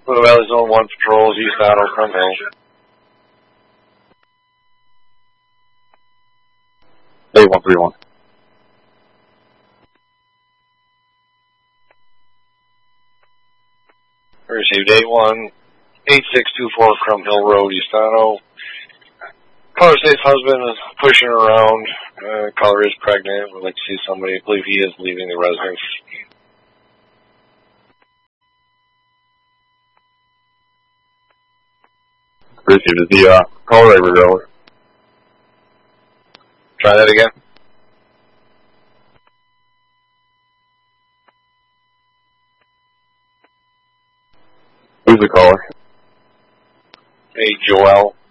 Blue Valley Zone 1 patrols, East Otto, Crum Hill. 8131. Received 8624 Crum Hill Road, East Otto. Caller states husband is pushing her around. Caller is pregnant. Would like to see somebody. I believe he is leaving the residence. Received the caller over. Try that again. Who's the caller? Hey, Joel.